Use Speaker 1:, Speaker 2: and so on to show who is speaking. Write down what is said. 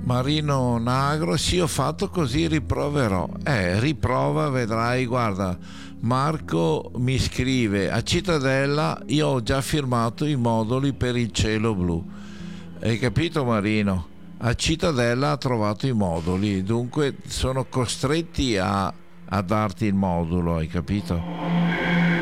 Speaker 1: Marino Nagro, sì, ho fatto così, riproverò. Riprova, vedrai, guarda, Marco mi scrive: a Cittadella io ho già firmato i moduli per il cielo blu. Hai capito, Marino? A Cittadella ha trovato i moduli, dunque sono costretti a darti il modulo, hai capito?